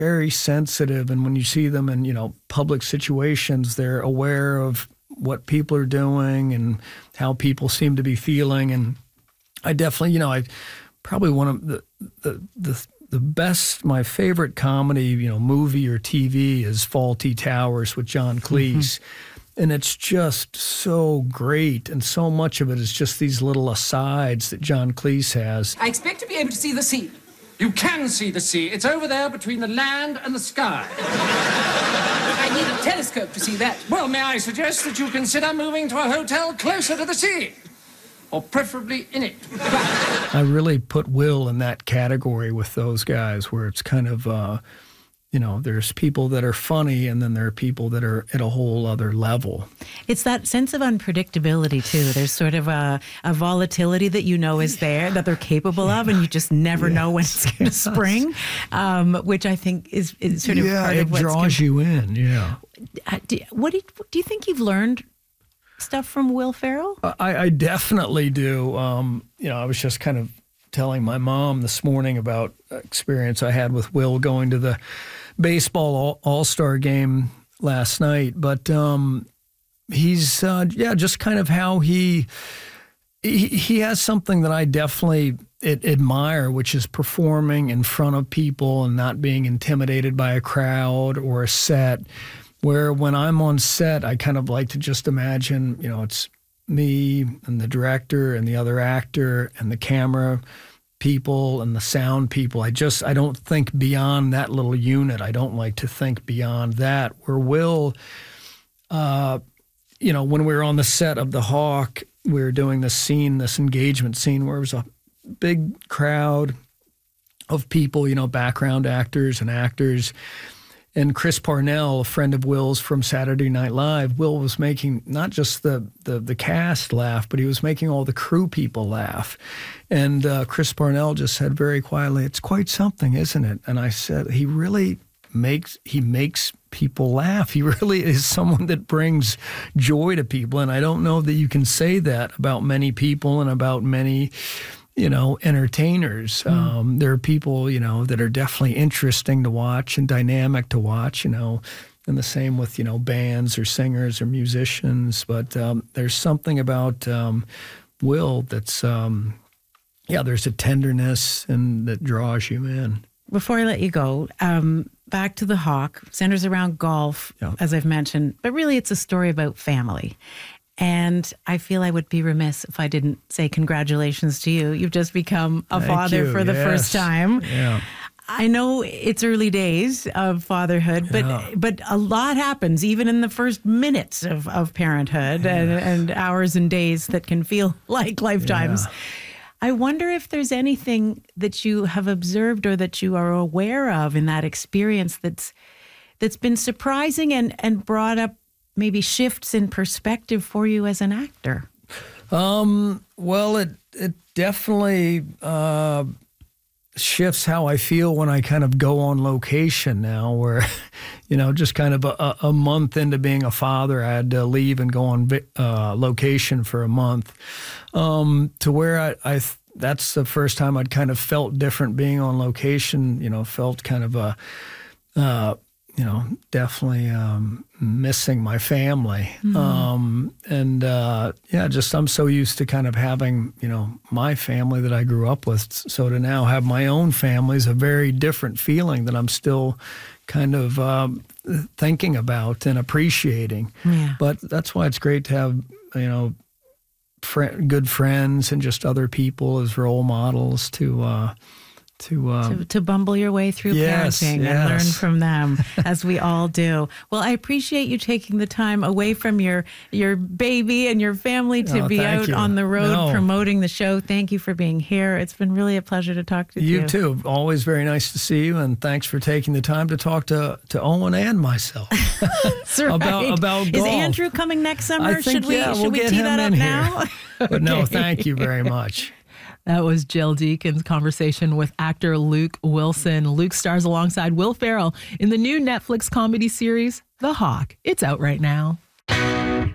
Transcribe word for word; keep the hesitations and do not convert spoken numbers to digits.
very sensitive. And when you see them in, you know, public situations, they're aware of what people are doing and how people seem to be feeling. And I definitely, you know, I probably one of the, the, the, the best, my favorite comedy, you know, movie or T V is Fawlty Towers with John Cleese. Mm-hmm. And it's just so great. And so much of it is just these little asides that John Cleese has. I expect to be able to see the sea. You can see the sea. It's over there between the land and the sky. I need a telescope to see that. Well, may I suggest that you consider moving to a hotel closer to the sea? Or preferably in it. I really put Will in that category with those guys where it's kind of, uh, you know, there's people that are funny and then there are people that are at a whole other level. It's that sense of unpredictability, too. There's sort of a, a volatility that you know is there, that they're capable of, and you just never yes. know when it's going to yes. spring, um, which I think is, is sort of yeah, part of what's... Yeah, it draws you in, yeah. Uh, do, what do you, do you think you've learned stuff from Will Ferrell? I, I definitely do. Um, you know, I was just kind of telling my mom this morning about experience I had with Will going to the baseball all, all-star game last night. But um, he's, uh, yeah, just kind of how he, he, he has something that I definitely ad- admire, which is performing in front of people and not being intimidated by a crowd or a set. Where when I'm on set, I kind of like to just imagine, you know, it's me and the director and the other actor and the camera people and the sound people. I just, I don't think beyond that little unit. I don't like to think beyond that. Where Will, uh, you know, when we were on the set of The Hawk, we were doing this scene, this engagement scene where it was a big crowd of people, you know, background actors and actors. And Chris Parnell, a friend of Will's from Saturday Night Live, Will was making not just the, the, the cast laugh, but he was making all the crew people laugh. And uh, Chris Parnell just said very quietly, "It's quite something, isn't it?" And I said, he really makes, he makes people laugh. He really is someone that brings joy to people. And I don't know that you can say that about many people and about many, you know, entertainers. Mm. Um, there are people, you know, that are definitely interesting to watch and dynamic to watch, you know, and the same with, you know, bands or singers or musicians. But um, there's something about um, Will that's, um, yeah, there's a tenderness and that draws you in. Before I let you go, um, back to The Hawk, centers around golf, yeah. as I've mentioned, but really it's a story about family. And I feel I would be remiss if I didn't say congratulations to you. You've just become a Thank father you. for the yes. first time. Yeah. I know it's early days of fatherhood, but yeah. but a lot happens even in the first minutes of, of parenthood yeah. and, and hours and days that can feel like lifetimes. Yeah. I wonder if there's anything that you have observed or that you are aware of in that experience that's that's been surprising and, and brought up maybe shifts in perspective for you as an actor? Um, well, it it definitely uh, shifts how I feel when I kind of go on location now, where, you know, just kind of a, a month into being a father, I had to leave and go on uh, location for a month, um, to where I, I that's the first time I'd kind of felt different being on location, you know, felt kind of a, uh, you know, definitely um, missing my family. Mm-hmm. Um, and, uh, yeah, just I'm so used to kind of having, you know, my family that I grew up with. So to now have my own family is a very different feeling that I'm still kind of um, thinking about and appreciating. Yeah. But that's why it's great to have, you know, fr- good friends and just other people as role models to uh To, um, to to bumble your way through yes, parenting yes. and learn from them, as we all do. Well, I appreciate you taking the time away from your your baby and your family to oh, be out you. on the road no. promoting the show. Thank you for being here. It's been really a pleasure to talk to you. You too. Always very nice to see you, and thanks for taking the time to talk to, to Owen and myself. That's right. about about golf. Is Andrew coming next summer? I think, should we yeah, should we'll we get tee him that in up here. now? But okay. no, thank you very much. That was Jill Deacon's conversation with actor Luke Wilson. Luke stars alongside Will Ferrell in the new Netflix comedy series, The Hawk. It's out right now.